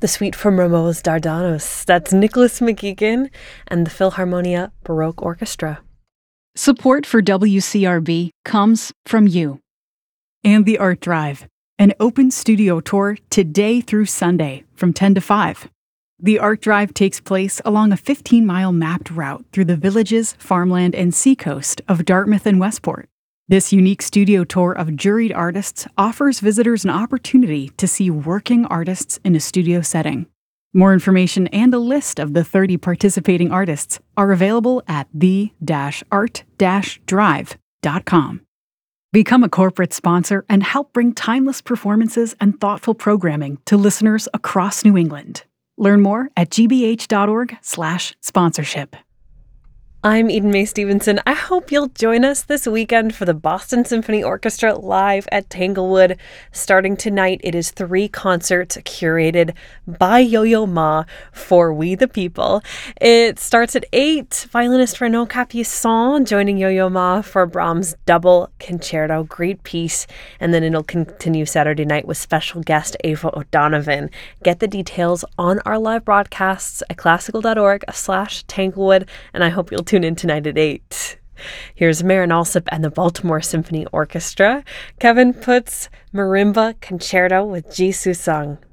The suite from Rameau's Dardanos. That's Nicholas McGeegan and the Philharmonia Baroque Orchestra. Support for WCRB comes from you. And the Art Drive, an open studio tour today through Sunday from 10 to 5. The Art Drive takes place along a 15-mile mapped route through the villages, farmland, and seacoast of Dartmouth and Westport. This unique studio tour of juried artists offers visitors an opportunity to see working artists in a studio setting. More information and a list of the 30 participating artists are available at the-art-drive.com. Become a corporate sponsor and help bring timeless performances and thoughtful programming to listeners across New England. Learn more at gbh.org/sponsorship. I'm Eden Mae Stevenson. I hope you'll join us this weekend for the Boston Symphony Orchestra live at Tanglewood. Starting tonight, it is 3 concerts curated by Yo-Yo Ma for We the People. It starts at 8. Violinist Renaud Capuçon joining Yo-Yo Ma for Brahms' double concerto. Great piece. And then it'll continue Saturday night with special guest Ava O'Donovan. Get the details on our live broadcasts at classical.org/Tanglewood, and I hope you'll tune in tonight at 8. Here's Marin Alsop and the Baltimore Symphony Orchestra. Kevin Puts Marimba Concerto with Ji Soo Sung.